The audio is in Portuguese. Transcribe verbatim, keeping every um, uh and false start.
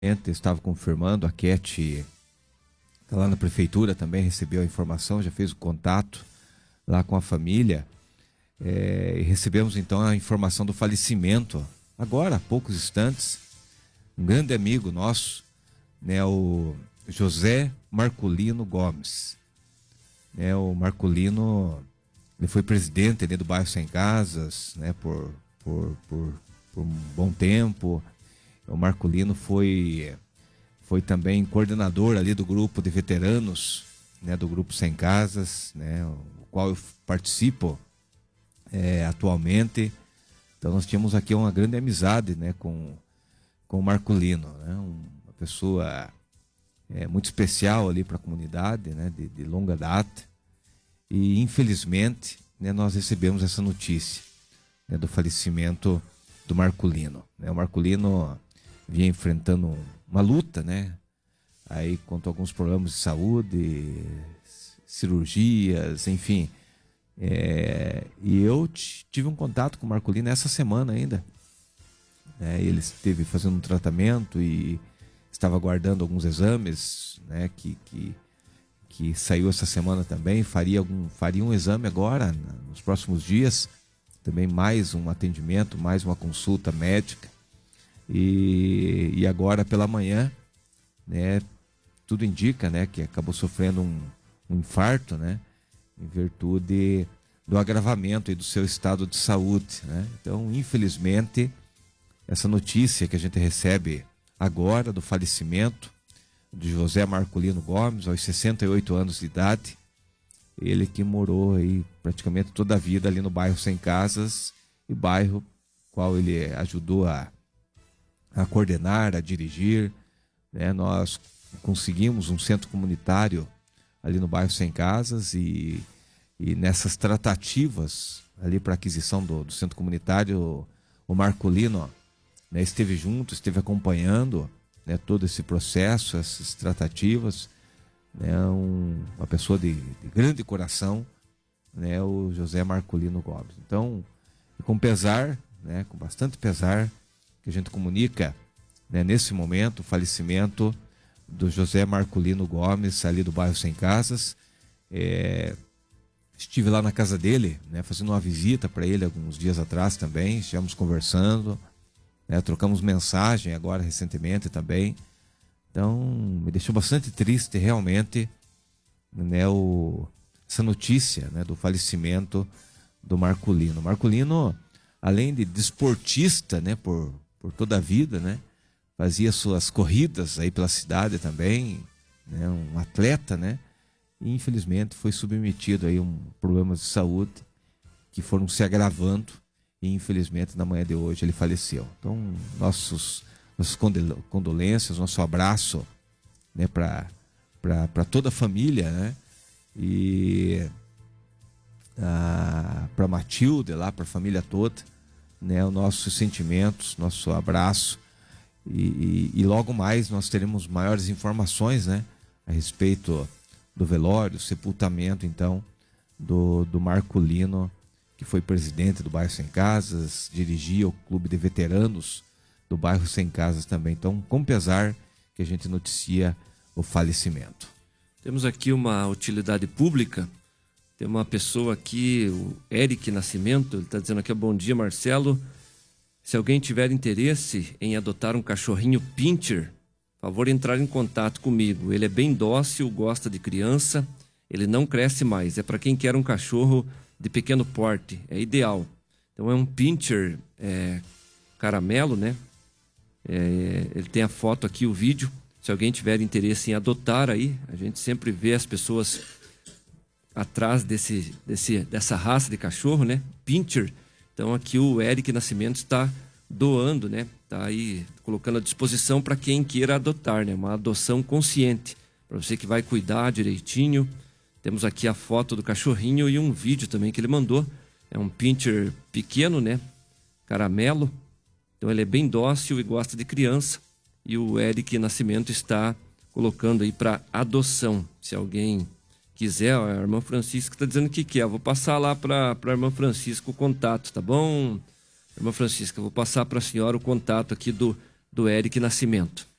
Estava confirmando, a Cat está lá na prefeitura também, recebeu a informação, já fez o contato lá com a família. É, e recebemos então a informação do falecimento, agora há poucos instantes, um grande amigo nosso, né, o José Marculino Gomes. Né, o Marculino, ele foi presidente ali do bairro Sem Casas, né, por, por, por, por um bom tempo. O Marculino foi, foi também coordenador ali do grupo de veteranos, né, do grupo Sem Casas, né, o qual eu participo é, atualmente. Então nós tínhamos aqui uma grande amizade, né, com, com o Marculino, né, uma pessoa é, muito especial ali para a comunidade, né, de, de longa data. E infelizmente, né, nós recebemos essa notícia, né, do falecimento do Marculino. Né, o Marculino vinha enfrentando uma luta, né? Aí quanto a alguns problemas de saúde, cirurgias, enfim. É, e eu tive um contato com o Marculino essa semana ainda. É, ele esteve fazendo um tratamento e estava aguardando alguns exames, né? Que, que, que saiu essa semana também. Faria, algum, faria um exame agora, nos próximos dias. Também mais um atendimento, mais uma consulta médica. E, e agora pela manhã, né, tudo indica, né, que acabou sofrendo um, um infarto, né, em virtude do agravamento e do seu estado de saúde, né? Então, infelizmente, essa notícia que a gente recebe agora do falecimento de José Marculino Gomes, aos sessenta e oito anos de idade, ele que morou aí praticamente toda a vida ali no bairro Sem Casas, e bairro qual ele ajudou a a coordenar, a dirigir, né? Nós conseguimos um centro comunitário ali no bairro Sem Casas e, e nessas tratativas ali para aquisição do, do centro comunitário, o Marculino, né, esteve junto, esteve acompanhando, né, todo esse processo, essas tratativas, né, um, uma pessoa de, de grande coração, né, o José Marculino Gomes. Então, com pesar, né, com bastante pesar, que a gente comunica, né, nesse momento o falecimento do José Marculino Gomes, ali do bairro Sem Casas. É, estive lá na casa dele, né, fazendo uma visita para ele alguns dias atrás também, estivemos conversando, né, trocamos mensagem agora recentemente também. Então me deixou bastante triste realmente, né, o, essa notícia, né, do falecimento do Marculino. Marculino, além de desportista, né, por por toda a vida, né? Fazia suas corridas aí pela cidade também, né? Um atleta, né? E infelizmente foi submetido aí a um problemas de saúde que foram se agravando e infelizmente na manhã de hoje ele faleceu. Então, nossos, nossas condolências, nosso abraço, né, para para toda a família, né? E para Matilde lá, para a família toda, né, os nossos sentimentos, nosso abraço, e, e, e logo mais nós teremos maiores informações, né, a respeito do velório, sepultamento então do, do Marculino, que foi presidente do bairro Sem Casas, dirigia o clube de veteranos do bairro Sem Casas também. Então, com pesar que a gente noticia o falecimento. Temos aqui uma utilidade pública. Tem uma pessoa aqui, o Eric Nascimento, ele está dizendo aqui: bom dia, Marcelo. Se alguém tiver interesse em adotar um cachorrinho pincher, favor entrar em contato comigo. Ele é bem dócil, gosta de criança, ele não cresce mais. É para quem quer um cachorro de pequeno porte, é ideal. Então é um pincher é, caramelo, né? É, ele tem a foto aqui, o vídeo. Se alguém tiver interesse em adotar aí, a gente sempre vê as pessoas atrás desse, desse, dessa raça de cachorro, né? Pincher. Então aqui o Eric Nascimento está doando, né? Está aí colocando à disposição para quem queira adotar, né? Uma adoção consciente, para você que vai cuidar direitinho. Temos aqui a foto do cachorrinho e um vídeo também que ele mandou. É um pincher pequeno, né? Caramelo. Então ele é bem dócil e gosta de criança. E o Eric Nascimento está colocando aí para adoção. Se alguém quiser, a irmã Francisca está dizendo que quer. Vou passar lá para a irmã Francisca o contato, tá bom? Irmã Francisca, vou passar para a senhora o contato aqui do, do Eric Nascimento.